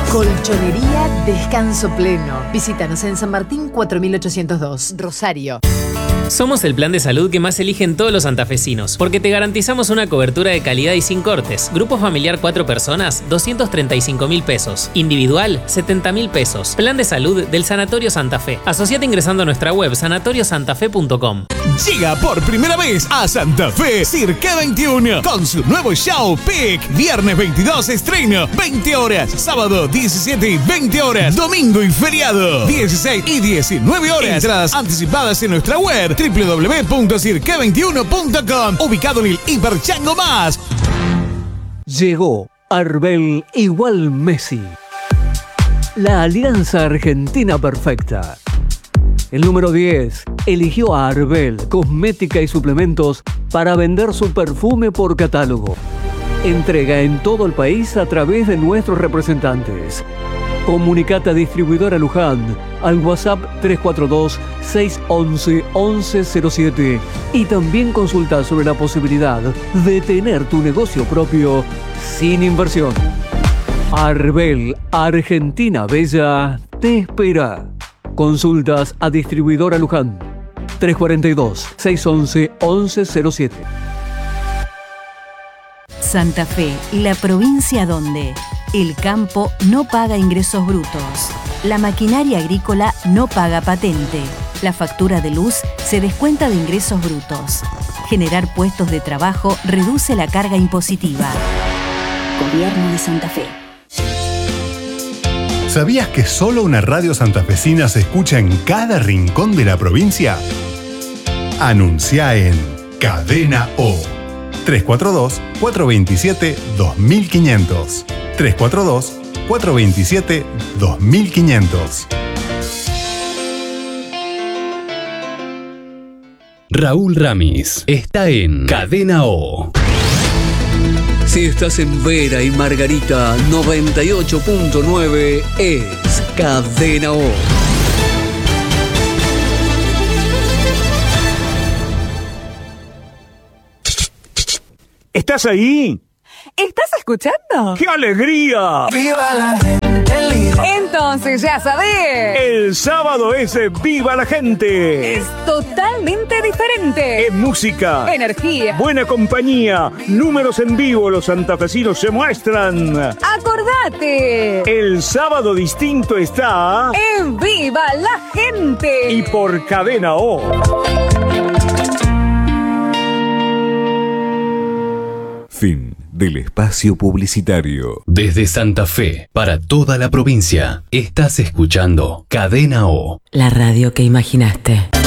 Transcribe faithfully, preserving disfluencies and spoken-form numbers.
Colchonería Descanso Pleno. Visítanos en San Martín cuatro mil ochocientos dos, Rosario. Somos el plan de salud que más eligen todos los santafesinos, porque te garantizamos una cobertura de calidad y sin cortes. Grupo familiar cuatro personas, doscientos treinta y cinco mil pesos. Individual, setenta mil pesos. Plan de salud del Sanatorio Santa Fe. Asociate ingresando a nuestra web sanatorio santa fe punto com. Llega por primera vez a Santa Fe Cirque veintiuno con su nuevo show Peak. Viernes veintidós estreno, veinte horas. Sábado diecisiete y veinte horas. Domingo y feriado, dieciséis y diecinueve horas. Entradas anticipadas en nuestra web doble u doble u doble u punto cirque veintiuno punto com, ubicado en el Hiper Chango Más. Llegó Arbel igual Messi. La alianza argentina perfecta. El número diez eligió a Arbel Cosmética y Suplementos para vender su perfume por catálogo. Entrega en todo el país a través de nuestros representantes. Comunicate a Distribuidora Luján al WhatsApp tres cuatro dos, seis once, once cero siete y también consulta sobre la posibilidad de tener tu negocio propio sin inversión. Arbel, Argentina Bella, te espera. Consultas a Distribuidora Luján tres cuatro dos, seis once, once cero siete. Santa Fe, la provincia donde el campo no paga ingresos brutos, la maquinaria agrícola no paga patente, la factura de luz se descuenta de ingresos brutos. Generar puestos de trabajo reduce la carga impositiva. Gobierno de Santa Fe. ¿Sabías que solo una radio santafesina se escucha en cada rincón de la provincia? Anuncia en Cadena O. tres cuatro dos, cuatro dos siete, dos mil quinientos. tres cuatro dos, cuatro dos siete, dos mil quinientos. Raúl Ramis está en Cadena O. Si estás en Vera y Margarita, noventa y ocho punto nueve es Cadena O. ¿Estás ahí? ¿Estás escuchando? ¡Qué alegría! ¡Viva la gente líder! Entonces ya sabés. El sábado es Viva la Gente. Es totalmente diferente. En música, energía, buena compañía, números en vivo, los santafesinos se muestran. ¡Acordate! El sábado distinto está en Viva la Gente. Y por Cadena O. Fin del espacio publicitario. Desde Santa Fe, para toda la provincia, estás escuchando Cadena O. La radio que imaginaste.